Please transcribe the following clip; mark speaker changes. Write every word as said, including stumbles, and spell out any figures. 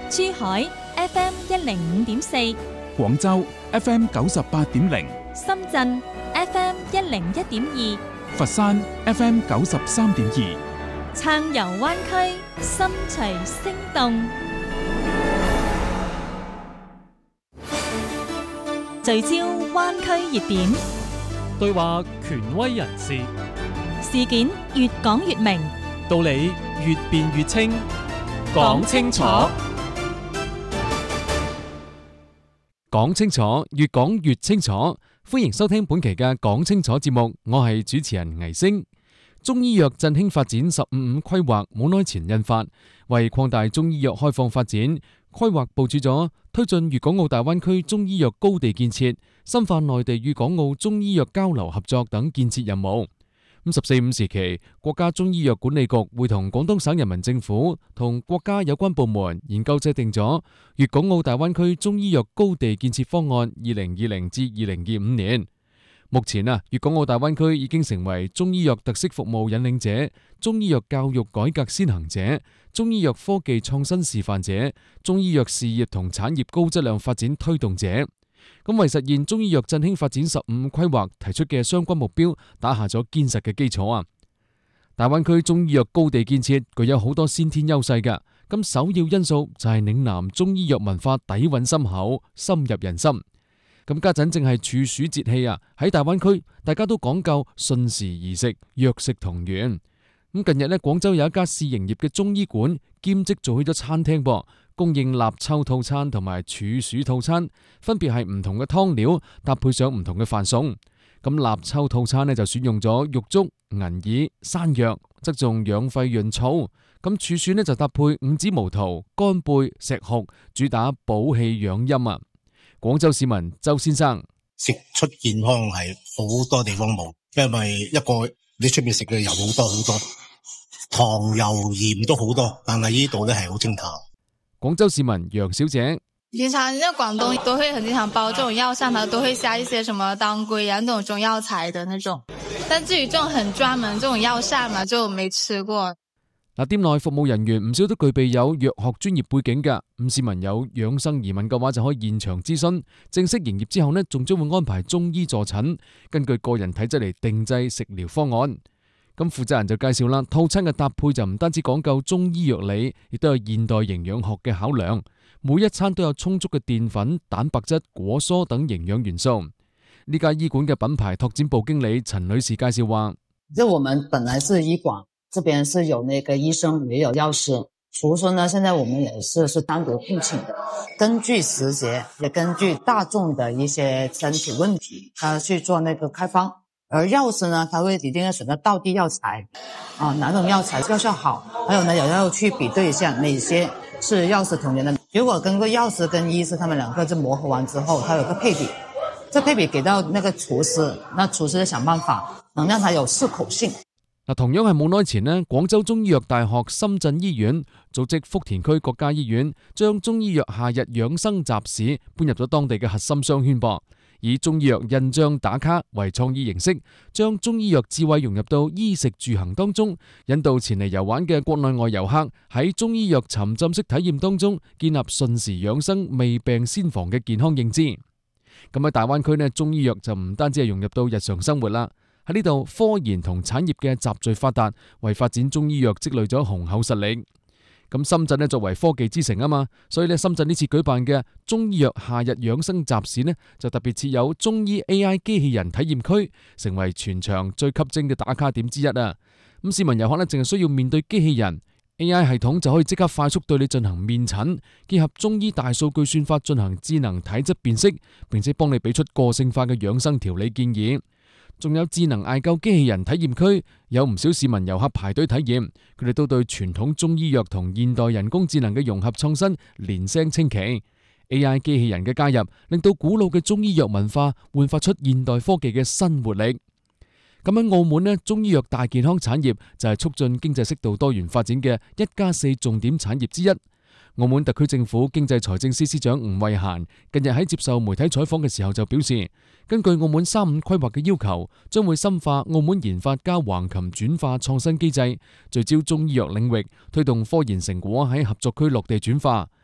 Speaker 1: 珠海 F M 一零五點四，
Speaker 2: 廣州 F M 九十八點零，
Speaker 1: 深圳 F M 一零一點二，
Speaker 2: 佛山 F M 九十三點二，
Speaker 1: 撐遊灣區，心隨聲動，聚焦灣區熱點，
Speaker 3: 對話權威人士，
Speaker 1: 事件越講越明，
Speaker 3: 道理越辯越清，講清楚，講清楚，越講越清楚。歡迎收聽本期嘅講清楚節目，我係主持人倪星。中醫藥振興發展十五五規劃冇耐前印發，為擴大中醫藥開放發展，規劃部署咗推進粵港澳大灣區中醫藥高地建設、深化內地與港澳中醫藥交流合作等建設任務。咁十四五時期，國家中醫藥管理局會同廣東省人民政府同國家有關部門研究制定咗粵港澳大灣區中醫藥高地建設方案二零二零至二零二五年。目前啊，粵港澳大灣區已經成為中醫藥特色服務引領者、中醫藥教育改革先行者、中醫藥科技創新示範者、中醫藥事業同產業高質量發展推動者。咁為實現中醫藥振興發展十五五規劃提出嘅相關目標，打下咗堅實嘅基礎啊！大灣區中醫藥高地建設具有好多先天優勢嘅，咁首要因素就係嶺南中醫藥文化底蘊深厚，深入人心。咁家陣正係處暑節氣啊，喺大灣區大家都講究順時宜食，藥食同源。咁近日呢，廣州有一家試營業嘅中醫館兼職做起咗餐廳噃，供應立秋套餐同埋處暑套餐，分別係唔同嘅湯料搭配上唔同嘅飯餸。咁立秋套餐呢就選用咗玉竹、銀耳、山藥，側重養肺潤燥。咁處暑呢就搭配五子毛桃、乾貝、石斛，主打補氣養陰啊！廣州市民周先生，
Speaker 4: 食出健康係好多地方冇，因為一個你出面食嘅油好多好多，糖油鹽都好多，但係呢度咧係好清淡。
Speaker 3: 廣州市民楊小姐，
Speaker 5: 平常在廣東都會很經常包這種藥膳的，都會加一些什麼當歸啊那種中藥材的那種，但至於這種很專門這種藥膳嘛，就沒吃過。
Speaker 3: 嗱，店內服務人員唔少都具備有藥學專業背景㗎，咁市民有養生疑問嘅話就可以現場諮詢。正式營業之後呢，仲將會安排中醫助診，根據個人體質嚟定製食療方案。咁負責人就介紹啦，套餐嘅搭配就唔單止講究中醫藥理，亦都有現代營養學嘅考量。每一餐都有充足嘅澱粉、蛋白質、果蔬等營養元素。呢家醫館嘅品牌拓展部經理陳女士介紹話：
Speaker 6: 就我們本來是醫館，這邊是有那個醫生，也有藥師。廚師呢，現在我們也是是單獨聘請的，根據時節，也根據大眾的一些身體問題，他去做那個開方。而藥師呢，他會一定要選擇道地藥材，啊，哪種藥材藥效好，還有呢，也要去比對一下哪些是藥師同源的。如果跟個藥師跟醫師他們兩個就磨合完之後，他有個配比，這配比給到那個廚師，那廚師想辦法能讓他有適口性。
Speaker 3: 嗱，同樣係冇耐前呢，廣州中醫藥大學深圳醫院組織福田區國家醫院將中醫藥夏日養生集市搬入咗當地嘅核心商圈噃，以中醫藥印章打卡為創意形式，將中醫藥智慧融入到衣食住行當中，引導前嚟遊玩嘅國內外遊客喺中醫藥沉浸式體驗當中建立順時養生、未病先防嘅健康認知。咁喺大灣區呢，中醫藥就唔單止係融入到日常生活啦。喺呢度，科研同產業嘅集聚發達，為發展中醫藥積累咗雄厚實力。咁深圳呢，作為科技之城啊嘛，所以呢，深圳呢次舉辦嘅中醫藥夏日養生集市呢，就特別設有中醫 A I 機器人體驗區，成為全場最吸睛嘅打卡點之一啊！咁市民遊客呢，淨係需要面對機器人 A I 系統，就可以即刻快速對你進行面診，結合中醫大數據算法進行智能體質辨識，並且幫你俾出個性化嘅養生調理建議。仲有智能艾灸機器人體驗區，有唔少市民遊客排隊體驗，佢哋都對傳統中醫藥同現代人工智能嘅融合創新連聲稱奇。A I 機器人嘅加入，令到古老嘅中醫藥文化煥發出現代科技嘅新活力。咁喺澳門呢，中醫藥大健康產業就係促進經濟適度多元發展嘅一加四重點產業之一。澳門特區政府經濟財政司司長吳惠嫻近日喺接受媒體採訪嘅時候就表示，根據澳門三五規劃嘅要求，將會深化澳門研發加橫琴轉化創新機制，聚焦中醫藥領域，推動科研成果喺合作區落地轉化，